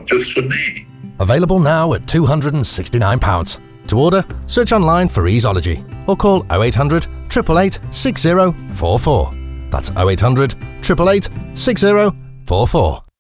one just for me. Available now at £269. To order, search online for Easeology or call 0800 888 6044. That's 0800 888 6044.